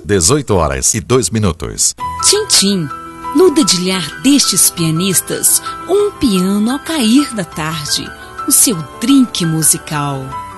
18h02. Tim-tim, no dedilhar destes pianistas, um piano ao cair da tarde, o seu drink musical.